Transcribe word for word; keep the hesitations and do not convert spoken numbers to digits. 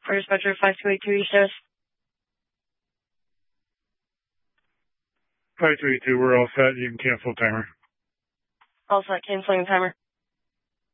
For dispatcher five two eight two, East Coast. five two eight two, we're all set. You can cancel timer. All set, canceling the timer.